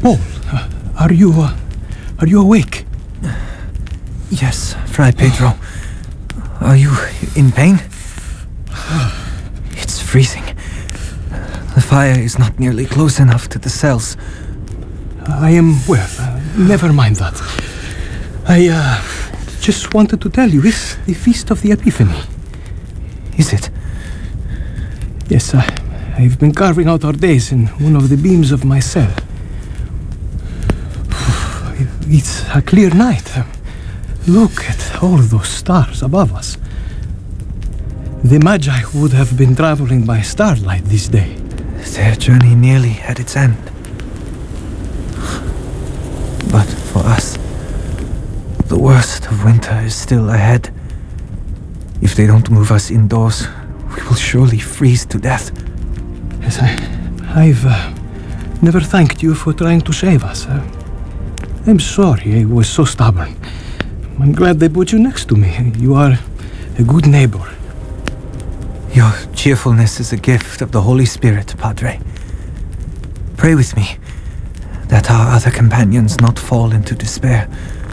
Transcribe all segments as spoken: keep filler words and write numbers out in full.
Paul, uh, are you, uh, are you awake? Yes, Fray Pedro. Are you in pain? It's freezing. The fire is not nearly close enough to the cells. I am well. Uh, never mind that. I uh, just wanted to tell you, it's the Feast of the Epiphany. Is it? Yes, I, I've been carving out our days in one of the beams of my cell. It's a clear night. Look at all those stars above us. The Magi would have been traveling by starlight this day. Their journey nearly at its end. But for us, the worst of winter is still ahead. If they don't move us indoors, we will surely freeze to death. Yes, I, I've uh, never thanked you for trying to save us. Uh, I'm sorry I was so stubborn. I'm glad they put you next to me. You are a good neighbor. Your cheerfulness is a gift of the Holy Spirit, Padre. Pray with me that our other companions not fall into despair.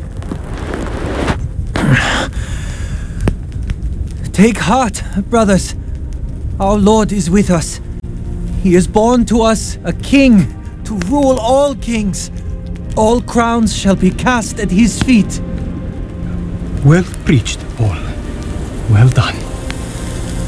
Take heart, brothers. Our Lord is with us. He is born to us a king to rule all kings. All crowns shall be cast at his feet. Well preached, Paul. Well done.